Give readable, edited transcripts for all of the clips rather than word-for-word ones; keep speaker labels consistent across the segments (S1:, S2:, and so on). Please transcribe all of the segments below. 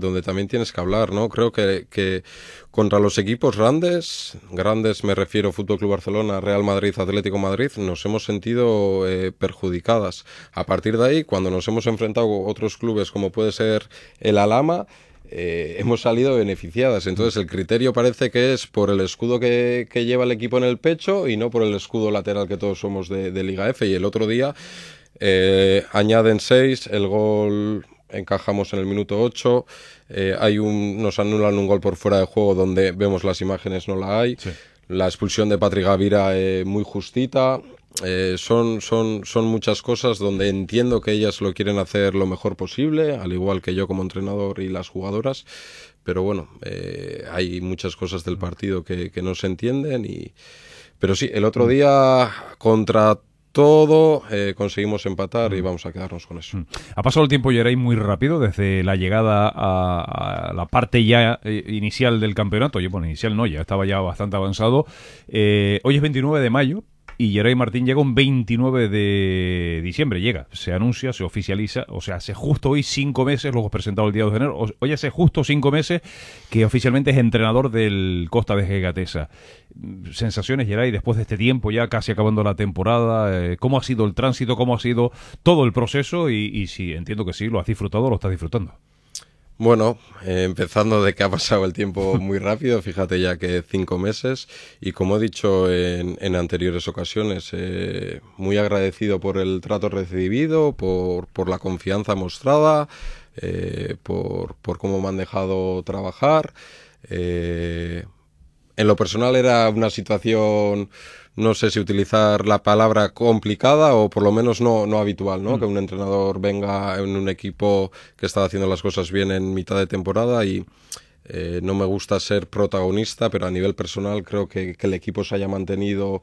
S1: donde también tienes que hablar, ¿no? Creo que contra los equipos grandes me refiero Fútbol Club Barcelona, Real Madrid, Atlético Madrid, nos hemos sentido perjudicadas. A partir de ahí, cuando nos hemos enfrentado a otros clubes como puede ser el Alhama, hemos salido beneficiadas. Entonces el criterio parece que es por el escudo que lleva el equipo en el pecho y no por el escudo lateral que todos somos de Liga F. Y el otro día añaden 6, el gol encajamos en el minuto 8, nos anulan un gol por fuera de juego donde vemos las imágenes, no la hay. Sí. La expulsión de Patrick Gavira muy justita. Son muchas cosas donde entiendo que ellas lo quieren hacer lo mejor posible, al igual que yo como entrenador y las jugadoras, pero bueno, hay muchas cosas del partido que no se entienden, pero sí, el otro día contra todo conseguimos empatar y vamos a quedarnos con eso.
S2: Ha pasado el tiempo, Yeray, muy rápido desde la llegada a la parte ya inicial del campeonato. Bueno, inicial no, ya estaba ya bastante avanzado. Hoy es 29 de mayo. Y Yeray Martín llega un 29 de diciembre, se anuncia, se oficializa, o sea, hace justo hoy 5 meses, luego es presentado el día 2 de enero, hoy hace justo 5 meses que oficialmente es entrenador del Costa de Gatesa. Sensaciones, Yeray, después de este tiempo, ya casi acabando la temporada, ¿cómo ha sido el tránsito, cómo ha sido todo el proceso? Y si entiendo que sí, ¿lo has disfrutado o lo estás disfrutando?
S1: Bueno, empezando de que ha pasado el tiempo muy rápido, fíjate ya que 5 meses y como he dicho en anteriores ocasiones, muy agradecido por el trato recibido, por la confianza mostrada, por cómo me han dejado trabajar. En lo personal era una situación, no sé si utilizar la palabra complicada o por lo menos no habitual, ¿no? Que un entrenador venga en un equipo que está haciendo las cosas bien en mitad de temporada y no me gusta ser protagonista, pero a nivel personal creo que el equipo se haya mantenido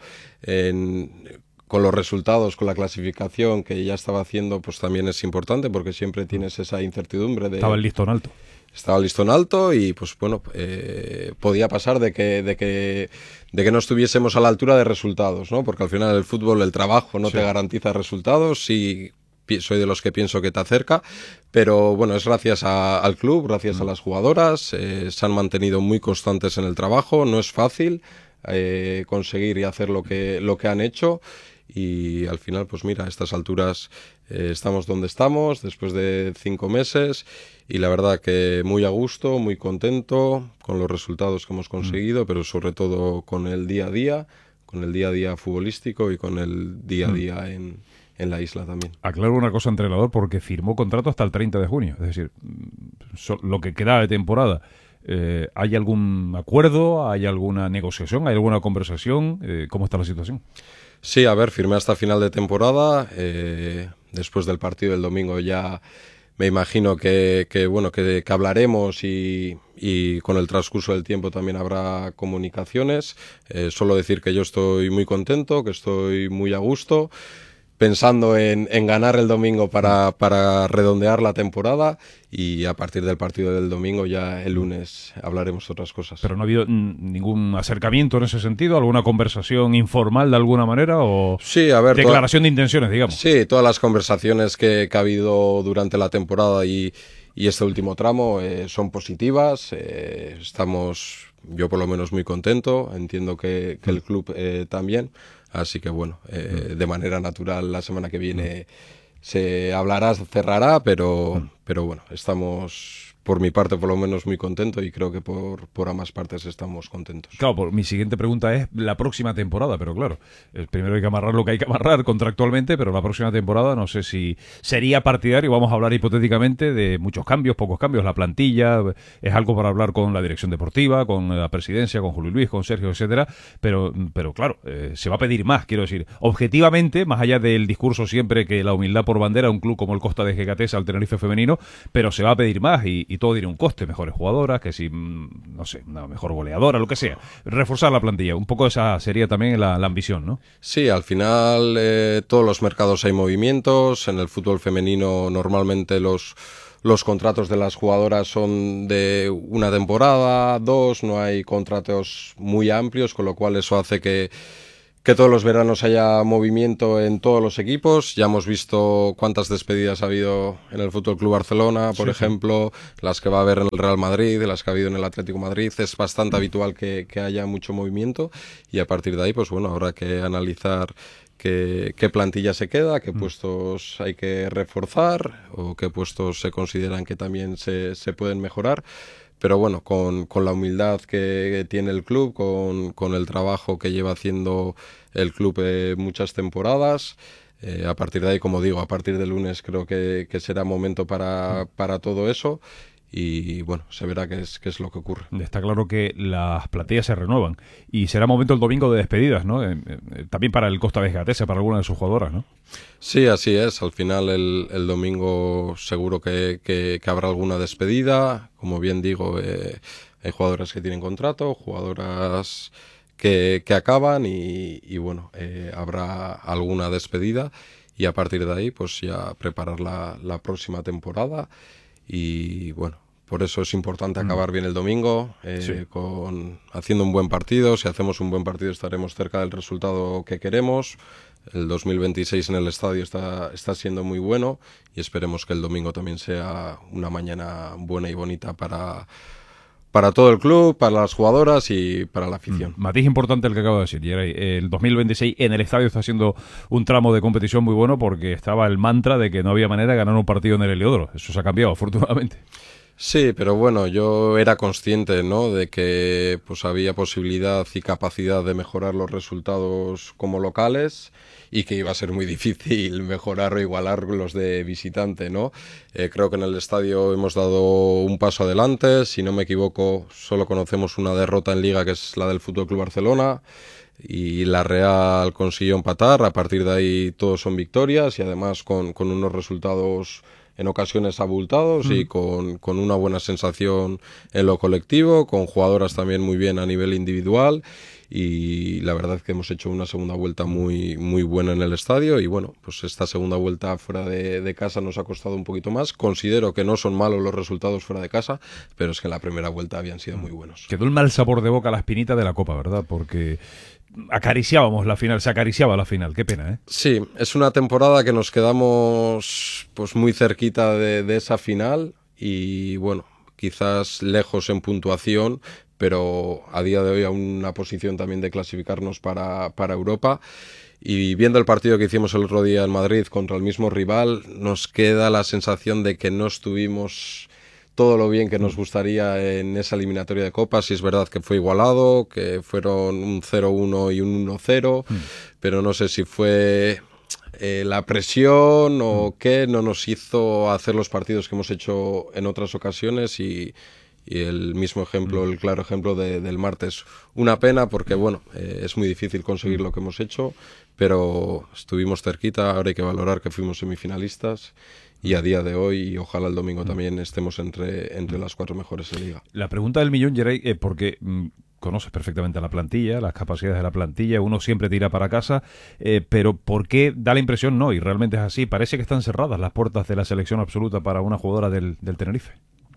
S1: con los resultados, con la clasificación que ya estaba haciendo, pues también es importante porque siempre tienes esa incertidumbre de...
S2: Estaba el listón alto.
S1: Estaba el listón alto y pues bueno, podía pasar de que no estuviésemos a la altura de resultados, ¿no? Porque al final el fútbol, el trabajo no te garantiza resultados, sí, soy de los que pienso que te acerca, pero bueno, es gracias al club, gracias a las jugadoras, se han mantenido muy constantes en el trabajo, no es fácil conseguir y hacer lo que han hecho. Y al final, pues mira, a estas alturas estamos donde estamos, después de 5 meses, y la verdad que muy a gusto, muy contento con los resultados que hemos conseguido, pero sobre todo con el día a día futbolístico y con el día a día en la isla también.
S2: Aclaro una cosa, entrenador, porque firmó contrato hasta el 30 de junio, es decir, lo que queda de temporada. ¿Hay algún acuerdo? ¿Hay alguna negociación? ¿Hay alguna conversación? ¿Cómo está la situación?
S1: Sí, a ver, firmé hasta final de temporada. Después del partido del domingo ya me imagino que hablaremos y con el transcurso del tiempo también habrá comunicaciones. Solo decir que yo estoy muy contento, que estoy muy a gusto, pensando en ganar el domingo para redondear la temporada, y a partir del partido del domingo ya el lunes hablaremos de otras cosas.
S2: ¿Pero no ha habido ningún acercamiento en ese sentido? ¿Alguna conversación informal de alguna manera? ¿O
S1: sí, a ver,
S2: declaración de intenciones, digamos?
S1: Sí, todas las conversaciones que ha habido durante la temporada y este último tramo son positivas. Yo por lo menos muy contento, entiendo que el club también. Así que bueno, de manera natural la semana que viene se hablará, se cerrará, pero bueno, estamos, por mi parte por lo menos, muy contento y creo que por ambas partes estamos contentos.
S2: Claro, mi siguiente pregunta es la próxima temporada, pero claro, primero hay que amarrar lo que hay que amarrar contractualmente, pero la próxima temporada no sé si sería partidario, vamos a hablar hipotéticamente de muchos cambios, pocos cambios, la plantilla, es algo para hablar con la dirección deportiva, con la presidencia, con Julio Luis, con Sergio, etcétera, pero claro, se va a pedir más, quiero decir, objetivamente, más allá del discurso siempre que la humildad por bandera, un club como el Costa de Gatesa, el Tenerife femenino, pero se va a pedir más y todo tiene un coste, mejores jugadoras, que si, no sé, una mejor goleadora, lo que sea, reforzar la plantilla, un poco esa sería también la ambición, ¿no?
S1: Sí, al final todos los mercados hay movimientos, en el fútbol femenino normalmente los contratos de las jugadoras son de una temporada, 2, no hay contratos muy amplios, con lo cual eso hace que que todos los veranos haya movimiento en todos los equipos. Ya hemos visto cuántas despedidas ha habido en el Fútbol Club Barcelona, por ejemplo, las que va a haber en el Real Madrid, las que ha habido en el Atlético de Madrid. Es bastante habitual que haya mucho movimiento y a partir de ahí, pues bueno, habrá que analizar qué plantilla se queda, qué puestos hay que reforzar o qué puestos se consideran que también se pueden mejorar. Pero bueno, con la humildad que tiene el club, con el trabajo que lleva haciendo el club muchas temporadas, a partir de ahí, como digo, a partir del lunes creo que será momento para todo eso. Y bueno, se verá qué es lo que ocurre.
S2: Está claro que las plantillas se renuevan y será momento el domingo de despedidas, ¿no? También para el Costa Vesgatese, para alguna de sus jugadoras, ¿no?
S1: Sí, así es. Al final el domingo seguro que habrá alguna despedida. Como bien digo, hay jugadoras que tienen contrato, jugadoras que acaban y bueno, habrá alguna despedida y a partir de ahí pues ya preparar la próxima temporada. Y bueno, por eso es importante acabar bien el domingo, haciendo un buen partido. Si hacemos un buen partido estaremos cerca del resultado que queremos. El 2026 en el estadio está siendo muy bueno y esperemos que el domingo también sea una mañana buena y bonita para todo el club, para las jugadoras y para la afición.
S2: Matiz importante el que acabo de decir, Yeray. El 2026 en el estadio está siendo un tramo de competición muy bueno porque estaba el mantra de que no había manera de ganar un partido en el Heliodoro. Eso se ha cambiado, afortunadamente.
S1: Sí, pero bueno, yo era consciente, ¿no?, de que pues había posibilidad y capacidad de mejorar los resultados como locales y que iba a ser muy difícil mejorar o igualar los de visitante, ¿no? Creo que en el estadio hemos dado un paso adelante. Si no me equivoco, solo conocemos una derrota en Liga, que es la del Fútbol Club Barcelona, y la Real consiguió empatar. A partir de ahí todos son victorias y además con unos resultados en ocasiones abultados y con una buena sensación en lo colectivo, con jugadoras también muy bien a nivel individual, y la verdad es que hemos hecho una segunda vuelta muy, muy buena en el estadio y bueno, pues esta segunda vuelta fuera de casa nos ha costado un poquito más. Considero que no son malos los resultados fuera de casa, pero es que en la primera vuelta habían sido muy buenos.
S2: Quedó el mal sabor de boca la espinita de la Copa, ¿verdad? Porque acariciábamos la final, se acariciaba la final, qué pena, ¿eh?
S1: Sí, es una temporada que nos quedamos pues muy cerquita de esa final y bueno, quizás lejos en puntuación, pero a día de hoy a una posición también de clasificarnos para Europa. Y viendo el partido que hicimos el otro día en Madrid contra el mismo rival, nos queda la sensación de que no estuvimos todo lo bien que nos gustaría en esa eliminatoria de Copa. Sí es verdad que fue igualado, que fueron un 0-1 y un 1-0, pero no sé si fue la presión o qué no nos hizo hacer los partidos que hemos hecho en otras ocasiones y el mismo ejemplo, el claro ejemplo del martes. Una pena porque, bueno, es muy difícil conseguir lo que hemos hecho, pero estuvimos cerquita. Ahora hay que valorar que fuimos semifinalistas y a día de hoy, y ojalá el domingo también estemos entre las 4 mejores en Liga.
S2: La pregunta del millón, Yeray, porque conoces perfectamente la plantilla, las capacidades de la plantilla, uno siempre tira para casa, pero ¿por qué da la impresión, no? Y realmente es así, parece que están cerradas las puertas de la selección absoluta para una jugadora del Tenerife.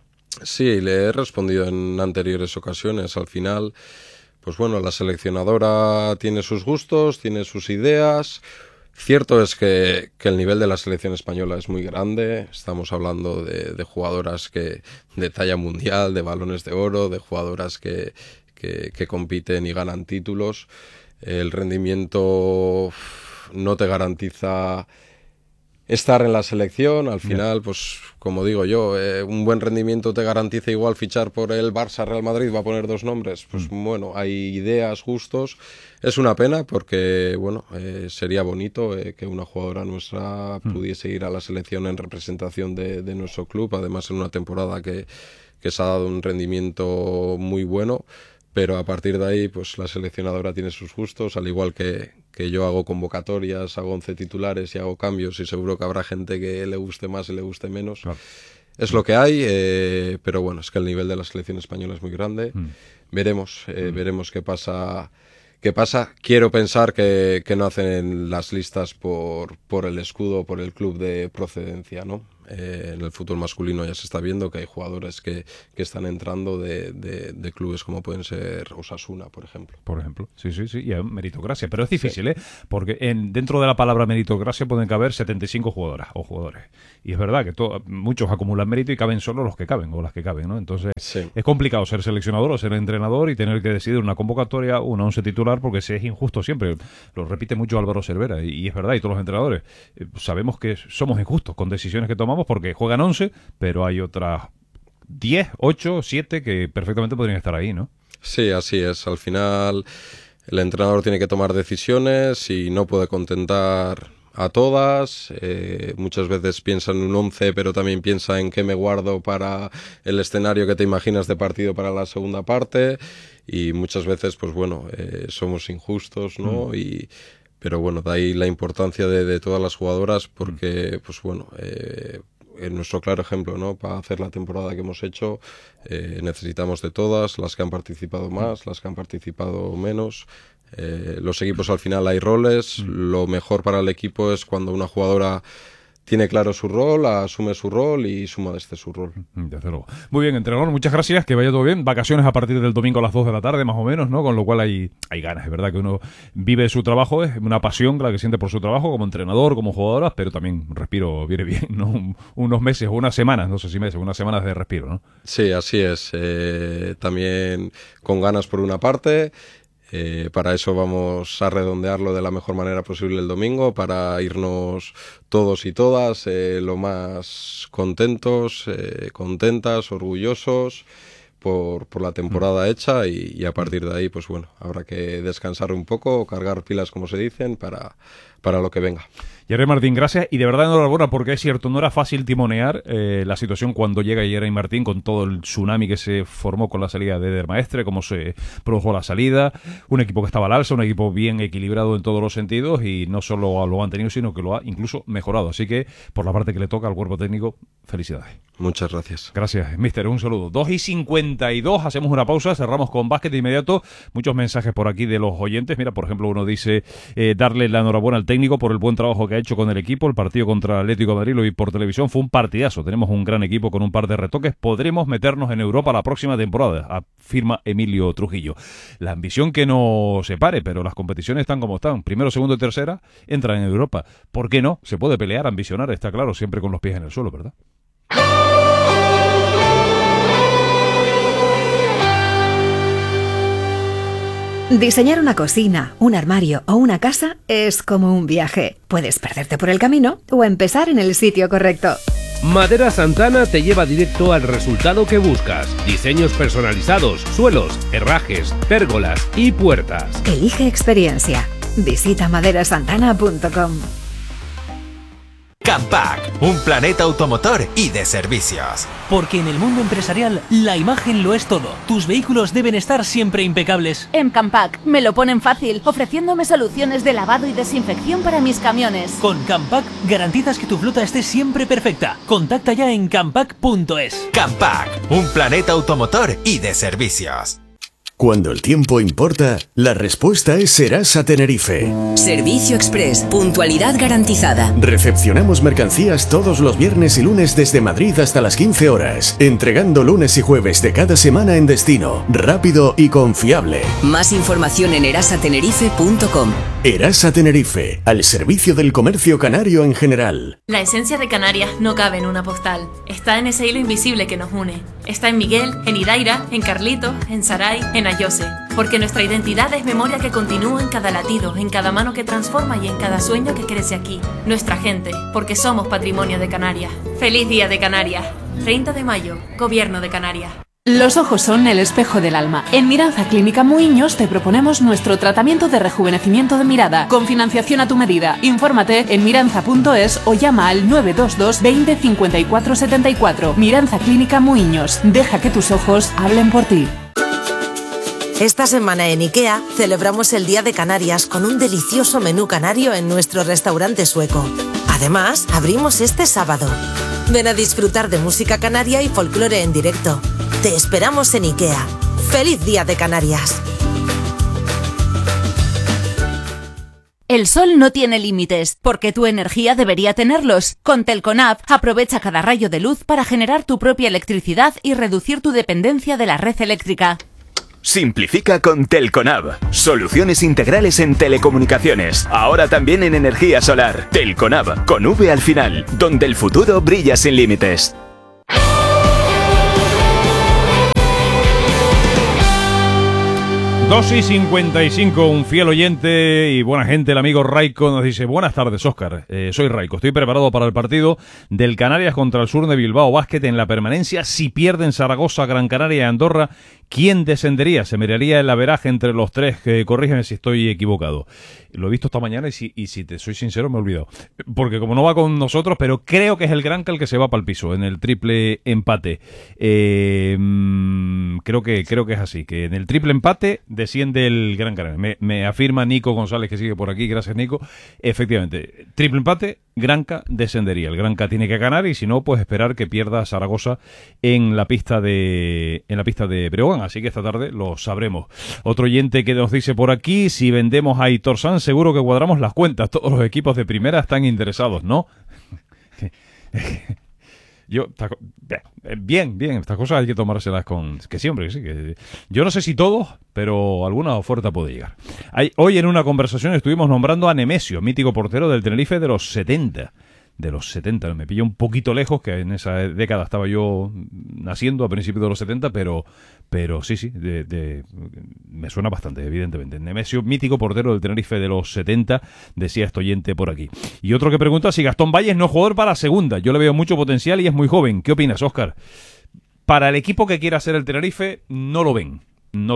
S1: Sí, le he respondido en anteriores ocasiones. Al final, pues bueno, la seleccionadora tiene sus gustos, tiene sus ideas. Cierto es que el nivel de la selección española es muy grande. Estamos hablando de jugadoras de talla mundial, de balones de oro, de jugadoras que compiten y ganan títulos. El rendimiento no te garantiza estar en la selección. Al final, pues como digo yo, un buen rendimiento te garantiza igual fichar por el Barça, Real Madrid, va a poner 2 nombres. Pues bueno, hay ideas, gustos. Es una pena porque, bueno, sería bonito que una jugadora nuestra pudiese ir a la selección en representación de nuestro club, además en una temporada que se ha dado un rendimiento muy bueno. Pero a partir de ahí, pues la seleccionadora tiene sus gustos, al igual que yo hago convocatorias, hago 11 titulares y hago cambios, y seguro que habrá gente que le guste más y le guste menos. Claro. Es lo que hay, pero bueno, es que el nivel de la selección española es muy grande. Veremos qué pasa. Quiero pensar que no hacen las listas por el escudo, por el club de procedencia, ¿no? En el fútbol masculino ya se está viendo que hay jugadores que están entrando de clubes como pueden ser Osasuna, por ejemplo.
S2: Por ejemplo, sí, y hay meritocracia. Pero es difícil, ¿eh? Porque dentro de la palabra meritocracia pueden caber 75 jugadoras o jugadores. Y es verdad que muchos acumulan mérito y caben solo los que caben o las que caben, ¿no? Entonces es complicado ser seleccionador o ser entrenador y tener que decidir una convocatoria, una 11 titular, porque se es injusto siempre. Lo repite mucho Álvaro Cervera y es verdad, y todos los entrenadores. Sabemos que somos injustos con decisiones que tomamos porque juegan 11, pero hay otras 10, 8, 7 que perfectamente podrían estar ahí, ¿no?
S1: Sí, así es. Al final el entrenador tiene que tomar decisiones y no puede contentar a todas. Muchas veces piensa en un 11, pero también piensa en qué me guardo para el escenario que te imaginas de partido para la segunda parte, y muchas veces, pues bueno, somos injustos, ¿no? Pero bueno, de ahí la importancia de todas las jugadoras, porque, pues bueno, en nuestro claro ejemplo, ¿no? Para hacer la temporada que hemos hecho, necesitamos de todas, las que han participado más, las que han participado menos. Los equipos al final hay roles. Lo mejor para el equipo es cuando una jugadora tiene claro su rol, asume su rol y suma desde su rol.
S2: Desde luego. Muy bien, entrenador, muchas gracias, que vaya todo bien. Vacaciones a partir del domingo a las 2 de la tarde, más o menos, ¿no? Con lo cual hay ganas, es verdad que uno vive su trabajo, es una pasión la que siente por su trabajo, como entrenador, como jugadora, pero también respiro viene bien, ¿no? Unos meses o unas semanas, no sé si meses, unas semanas de respiro, ¿no?
S1: Sí, así es. También con ganas por una parte. Para eso vamos a redondearlo de la mejor manera posible el domingo, para irnos todos y todas lo más contentos, contentas, orgullosos por la temporada hecha, y a partir de ahí, pues bueno, habrá que descansar un poco, cargar pilas, como se dicen, para lo que venga.
S2: Yerry Martín, gracias, y de verdad enhorabuena, porque es cierto, no era fácil timonear la situación cuando llega Yerry Martín, con todo el tsunami que se formó con la salida de Eder Maestre, cómo se produjo la salida, un equipo que estaba al alza, un equipo bien equilibrado en todos los sentidos, y no solo lo han tenido, sino que lo ha incluso mejorado. Así que, por la parte que le toca al cuerpo técnico, felicidades.
S1: Muchas gracias.
S2: Gracias, mister, un saludo. 2:52, hacemos una pausa, cerramos con básquet de inmediato. Muchos mensajes por aquí de los oyentes. Mira, por ejemplo, uno dice darle la enhorabuena al técnico por el buen trabajo que ha hecho con el equipo. El partido contra el Atlético de Madrid, lo vi por televisión, fue un partidazo. Tenemos un gran equipo con un par de retoques. Podremos meternos en Europa la próxima temporada, afirma Emilio Trujillo. La ambición que nos separe, pero las competiciones están como están. Primero, segundo y tercera entran en Europa. ¿Por qué no? Se puede pelear, ambicionar, está claro, siempre con los pies en el suelo, ¿verdad?
S3: Diseñar una cocina, un armario o una casa es como un viaje. Puedes perderte por el camino o empezar en el sitio correcto.
S4: Madera Santana te lleva directo al resultado que buscas. Diseños personalizados, suelos, herrajes, pérgolas y puertas.
S3: Elige experiencia. Visita maderasantana.com.
S5: Campac, un planeta automotor y de servicios.
S6: Porque en el mundo empresarial la imagen lo es todo. Tus vehículos deben estar siempre impecables.
S7: En Campac me lo ponen fácil, ofreciéndome soluciones de lavado y desinfección para mis camiones.
S6: Con Campac garantizas que tu flota esté siempre perfecta. Contacta ya en campac.es.
S5: Campac, un planeta automotor y de servicios.
S8: Cuando el tiempo importa, la respuesta es Serasa Tenerife.
S9: Servicio Express, puntualidad garantizada.
S8: Recepcionamos mercancías todos los viernes y lunes desde Madrid hasta las 15 horas, entregando lunes y jueves de cada semana en destino, rápido y confiable.
S9: Más información en erasatenerife.com.
S8: Erasa Tenerife, al servicio del comercio canario en general.
S10: La esencia de Canarias no cabe en una postal. Está en ese hilo invisible que nos une. Está en Miguel, en Idaira, en Carlito, en Saray, en Ayose. Porque nuestra identidad es memoria que continúa en cada latido, en cada mano que transforma y en cada sueño que crece aquí. Nuestra gente, porque somos patrimonio de Canarias. ¡Feliz Día de Canarias! 30 de mayo, Gobierno de Canarias.
S11: Los ojos son el espejo del alma. En Miranza Clínica Muiños te proponemos nuestro tratamiento de rejuvenecimiento de mirada, con financiación a tu medida. Infórmate en miranza.es o llama al 922 20 54 74. Miranza Clínica Muiños. Deja que tus ojos hablen por ti.
S12: Esta semana en IKEA celebramos el Día de Canarias con un delicioso menú canario en nuestro restaurante sueco. Además, abrimos este sábado. Ven a disfrutar de música canaria y folclore en directo. Te esperamos en IKEA. ¡Feliz Día de Canarias!
S7: El sol no tiene límites, porque tu energía debería tenerlos. Con Telconab, aprovecha cada rayo de luz para generar tu propia electricidad y reducir tu dependencia de la red eléctrica.
S13: Simplifica con Telconab. Soluciones integrales en telecomunicaciones. Ahora también en energía solar. Telconab, con V al final, donde el futuro brilla sin límites.
S2: Dos y 55, un fiel oyente y buena gente, el amigo Raico, nos dice: buenas tardes, Óscar, soy Raico, estoy preparado para el partido del Canarias contra el Sur de Bilbao Basket en la permanencia. Si pierden Zaragoza, Gran Canaria y Andorra, ¿quién descendería? Se miraría el averaje entre los tres, corrígeme si estoy equivocado. Lo he visto esta mañana y si te soy sincero me he olvidado, porque como no va con nosotros, pero creo que es el Granca el que se va para el piso en el triple empate. Creo que es así, que en el triple empate desciende el Gran Canaria. Me afirma Nico González, que sigue por aquí. Gracias, Nico. Efectivamente, triple empate, Granca descendería. El Granca tiene que ganar y si no, pues esperar que pierda Zaragoza en la pista de Breogán. Así que esta tarde lo sabremos. Otro oyente que nos dice por aquí: si vendemos a Aitor Sanz, seguro que cuadramos las cuentas. Todos los equipos de primera están interesados, ¿no? Bien, estas cosas hay que tomárselas con... Que siempre, sí. Yo no sé si todos, pero alguna oferta puede llegar. Hoy en una conversación estuvimos nombrando a Nemesio, mítico portero del Tenerife de los 70. De los 70, me pilló un poquito lejos, que en esa década estaba yo naciendo a principios de los 70, pero sí, me suena bastante, evidentemente. Nemesio, mítico portero del Tenerife de los 70, decía este oyente por aquí. Y otro que pregunta si Gastón Valles no es jugador para segunda. Yo le veo mucho potencial y es muy joven. ¿Qué opinas, Óscar? Para el equipo que quiera ser el Tenerife, no lo ven.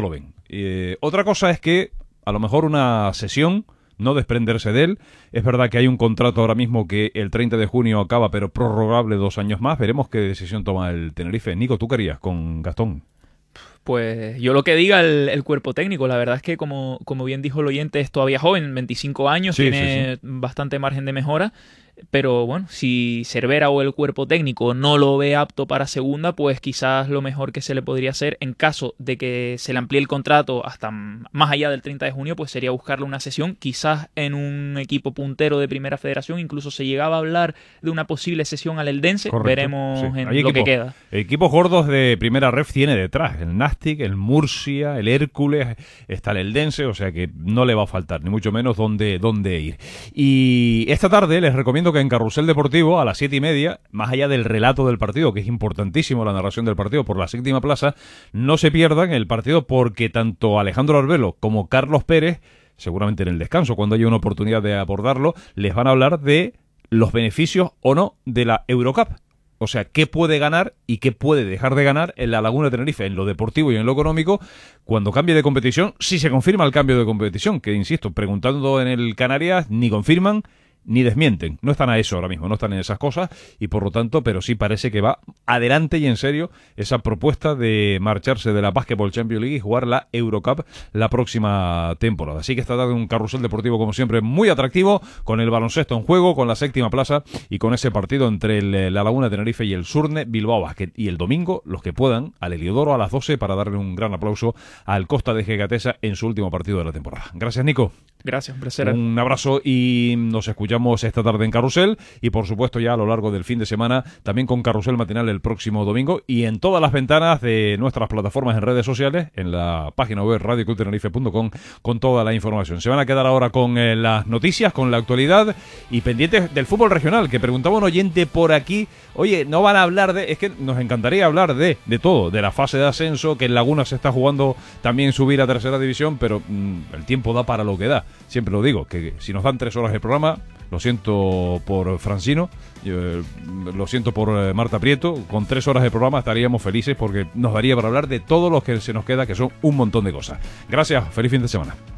S2: Otra cosa es que a lo mejor una sesión, no desprenderse de él. Es verdad que hay un contrato ahora mismo que el 30 de junio acaba, pero prorrogable 2 años más. Veremos qué decisión toma el Tenerife. Nico, ¿tú qué harías con Gastón?
S14: Pues yo lo que diga el cuerpo técnico. La verdad es que, como bien dijo el oyente, es todavía joven, 25 años, tiene bastante margen de mejora. Pero bueno, si Cervera o el cuerpo técnico no lo ve apto para segunda, pues quizás lo mejor que se le podría hacer, en caso de que se le amplíe el contrato hasta más allá del 30 de junio, pues sería buscarle una sesión, quizás en un equipo puntero de Primera Federación. Incluso se llegaba a hablar de una posible sesión al Eldense. Correcto. Veremos en lo que queda.
S2: Equipos gordos de Primera Ref tiene detrás el Nastic, el Murcia, el Hércules, está el Eldense, o sea que no le va a faltar, ni mucho menos dónde ir. Y esta tarde les recomiendo que en Carrusel Deportivo a las 7:30, más allá del relato del partido, que es importantísimo la narración del partido por la séptima plaza, no se pierdan el partido, porque tanto Alejandro Arbelo como Carlos Pérez, seguramente en el descanso, cuando haya una oportunidad de abordarlo, les van a hablar de los beneficios o no de la Eurocup. O sea, qué puede ganar y qué puede dejar de ganar en la Laguna de Tenerife, en lo deportivo y en lo económico, cuando cambie de competición, si se confirma el cambio de competición, que insisto, preguntando en el Canarias, ni confirman ni desmienten. No están a eso ahora mismo, no están en esas cosas, y por lo tanto, pero sí parece que va adelante y en serio esa propuesta de marcharse de la Basketball Champions League y jugar la Eurocup la próxima temporada. Así que esta tarde un carrusel deportivo, como siempre, muy atractivo, con el baloncesto en juego, con la séptima plaza y con ese partido entre la Laguna de Tenerife y el Surne Bilbao Basket. Y el domingo, los que puedan, al Heliodoro a las 12 para darle un gran aplauso al Costa de Gatesa en su último partido de la temporada. Gracias, Nico.
S14: Gracias, un placer.
S2: Un abrazo y nos escuchamos esta tarde en Carrusel y por supuesto ya a lo largo del fin de semana también con Carrusel Matinal el próximo domingo y en todas las ventanas de nuestras plataformas en redes sociales, en la página web radioclubtenerife.com, con toda la información. Se van a quedar ahora con las noticias, con la actualidad y pendientes del fútbol regional, que preguntaba un oyente por aquí, oye, no van a hablar de... Es que nos encantaría hablar de todo, de la fase de ascenso, que en Laguna se está jugando también subir a tercera división, pero el tiempo da para lo que da. Siempre lo digo, que si nos dan 3 horas de programa, lo siento por Francino, lo siento por Marta Prieto, con 3 horas de programa estaríamos felices porque nos daría para hablar de todo lo que se nos queda, que son un montón de cosas. Gracias, feliz fin de semana.